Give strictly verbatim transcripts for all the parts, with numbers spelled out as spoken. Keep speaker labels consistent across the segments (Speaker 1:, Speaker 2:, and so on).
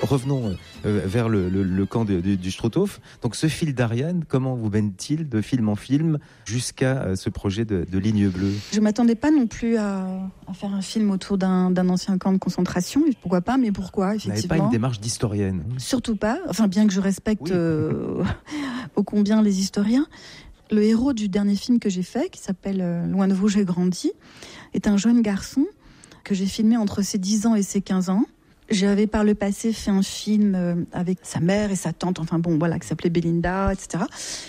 Speaker 1: revenons euh, vers le, le, le camp de, de, du Struthof. Donc ce fil d'Ariane, comment vous mène-t-il de film en film jusqu'à euh, ce projet de, de Ligne bleue ?
Speaker 2: Je ne m'attendais pas non plus à, à faire un film autour d'un, d'un ancien camp de concentration. Pourquoi pas, mais pourquoi, effectivement ?
Speaker 1: Vous n'avez pas une démarche d'historienne ?
Speaker 2: Surtout pas, enfin bien que je respecte
Speaker 1: oui.
Speaker 2: euh, ô combien les historiens. Le héros du dernier film que j'ai fait, qui s'appelle euh, Loin de vous, j'ai grandi, est un jeune garçon que j'ai filmé entre ses dix ans et ses quinze ans. J'avais par le passé fait un film euh, avec sa mère et sa tante, enfin bon, voilà, qui s'appelait Belinda, et cetera.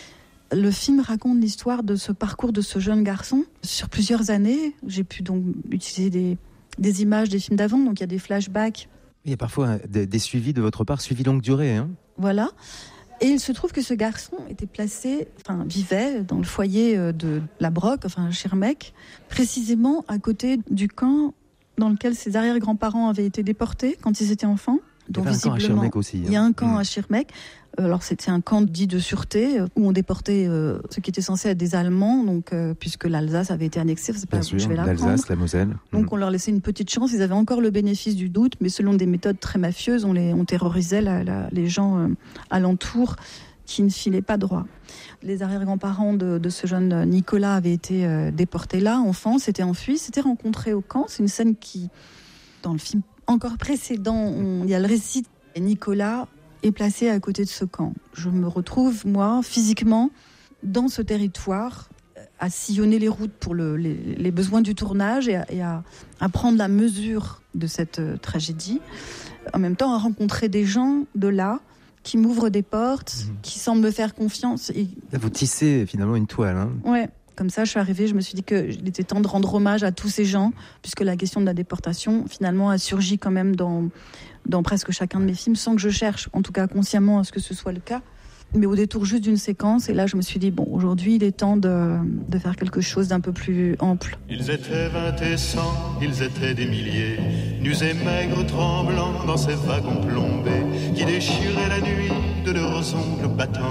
Speaker 2: Le film raconte l'histoire de ce parcours de ce jeune garçon sur plusieurs années. J'ai pu donc utiliser des, des images des films d'avant, donc il y a des flashbacks.
Speaker 1: Il y a parfois des, des suivis de votre part, suivis longue durée. Hein.
Speaker 2: Voilà. Et il se trouve que ce garçon était placé, enfin vivait dans le foyer de la Broc, enfin Schirmeck, précisément à côté du camp dans lequel ses arrière-grands-parents avaient été déportés quand ils étaient enfants.
Speaker 1: Donc, il y a un camp à Schirmeck aussi. Hein.
Speaker 2: Il y a un camp
Speaker 1: mmh.
Speaker 2: à Schirmeck. Alors c'était un camp dit de sûreté où on déportait euh, ceux qui étaient censés être des Allemands, donc euh, puisque l'Alsace avait été annexée, c'est pas,
Speaker 1: Bien sûr,
Speaker 2: je vais
Speaker 1: l'Alsace, la Moselle.
Speaker 2: Donc
Speaker 1: mmh.
Speaker 2: on leur laissait une petite chance. Ils avaient encore le bénéfice du doute, mais selon des méthodes très mafieuses, on les on terrorisait la, la, les gens euh, alentours qui ne filaient pas droit. Les arrière-grands-parents de, de ce jeune Nicolas avaient été euh, déportés là, enfants, s'étaient enfuis, s'étaient rencontrés au camp. C'est une scène qui, dans le film encore précédent, on, il y a le récit. Et Nicolas est placé à côté de ce camp. Je me retrouve, moi, physiquement, dans ce territoire, à sillonner les routes pour le, les, les besoins du tournage et, à, et à, à prendre la mesure de cette euh, tragédie. En même temps, à rencontrer des gens de là, qui m'ouvrent des portes, mmh. qui semblent me faire confiance. Et...
Speaker 1: Vous tissez finalement une toile. Hein.
Speaker 2: Ouais. Comme ça, je suis arrivée, je me suis dit qu'il était temps de rendre hommage à tous ces gens, puisque la question de la déportation, finalement, a surgi quand même dans, dans presque chacun de mes films, sans que je cherche, en tout cas consciemment, à ce que ce soit le cas. Mais au détour juste d'une séquence, et là, je me suis dit, bon, aujourd'hui, il est temps de, de faire quelque chose d'un peu plus ample.
Speaker 3: Ils étaient vingt et cent, ils étaient des milliers, nus et maigres, tremblants dans ces wagons plombés, qui déchiraient la nuit de leurs ongles battants.